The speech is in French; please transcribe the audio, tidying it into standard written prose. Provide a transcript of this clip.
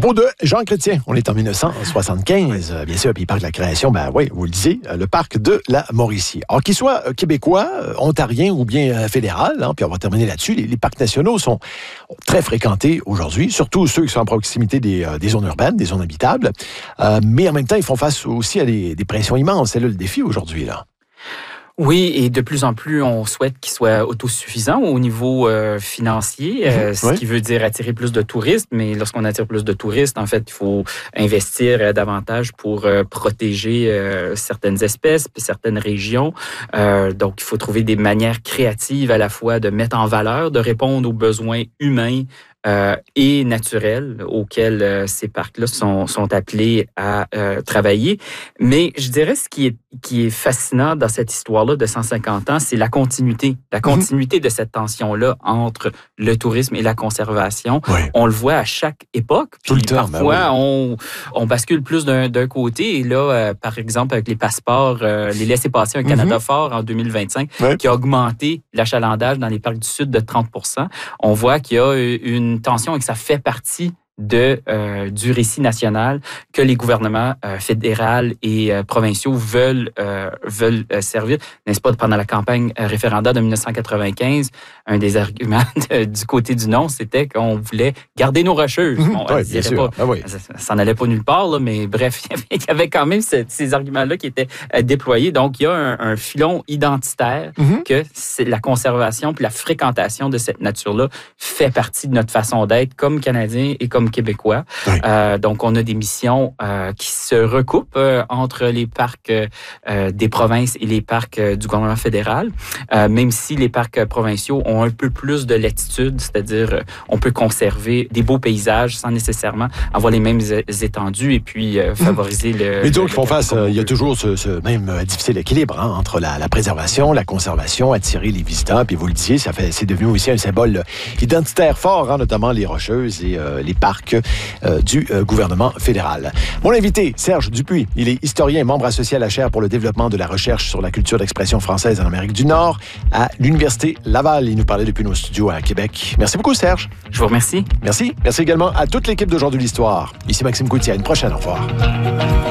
Propos de Jean Chrétien. On est en 1975, bien sûr, puis il parle de la création, oui, vous le disiez, le parc de la Mauricie. Alors, qu'il soit québécois, ontarien ou bien fédéral, puis on va terminer là-dessus, les parcs nationaux sont très fréquentés aujourd'hui, surtout ceux qui sont à proximité des zones urbaines, des zones habitables, mais en même temps, ils font face aussi à des pressions immenses. C'est là le défi aujourd'hui, là. Oui, et de plus en plus, on souhaite qu'ils soient autosuffisants au niveau financier, ce qui veut dire attirer plus de touristes. Mais lorsqu'on attire plus de touristes, en fait, il faut investir davantage pour protéger certaines espèces puis certaines régions. Donc, il faut trouver des manières créatives à la fois de mettre en valeur, de répondre aux besoins humains et naturels auxquels ces parcs-là sont appelés à travailler. Mais je dirais ce qui est fascinant dans cette histoire-là de 150 ans, c'est la continuité de cette tension-là entre le tourisme et la conservation. Oui. On le voit à chaque époque. Tout le temps. Parfois, on bascule plus d'un côté. Et là, par exemple, avec les passeports, les laissez-passer un Canada fort en 2025, qui a augmenté l'achalandage dans les parcs du Sud de 30%. On voit qu'il y a une tension et que ça fait partie du récit national que les gouvernements fédéraux et provinciaux veulent servir. N'est-ce pas, pendant la campagne référendaire de 1995, un des arguments du côté du non, c'était qu'on voulait garder nos rocheuses. Bon, bien sûr. Ça n'allait pas nulle part, là, mais bref, il y avait quand même ces arguments-là qui étaient déployés. Donc, il y a un filon identitaire que c'est la conservation puis la fréquentation de cette nature-là fait partie de notre façon d'être comme Canadiens et comme Québécois. Oui. Donc, on a des missions qui se recoupent entre les parcs des provinces et les parcs du gouvernement fédéral, même si les parcs provinciaux ont un peu plus de latitude, c'est-à-dire on peut conserver des beaux paysages sans nécessairement avoir les mêmes étendues et puis favoriser le... Mais donc, font face, il y a toujours ce même difficile équilibre entre la préservation, la conservation, attirer les visiteurs, puis vous le disiez, c'est devenu aussi un symbole identitaire fort, notamment les Rocheuses et les parcs du gouvernement fédéral. Mon invité, Serge Dupuis, il est historien et membre associé à la chaire pour le développement de la recherche sur la culture d'expression française en Amérique du Nord à l'Université Laval. Il nous parlait depuis nos studios à Québec. Merci beaucoup, Serge. Je vous remercie. Merci. Merci également à toute l'équipe d'Aujourd'hui l'Histoire. Ici Maxime Coutier. À une prochaine. Au revoir.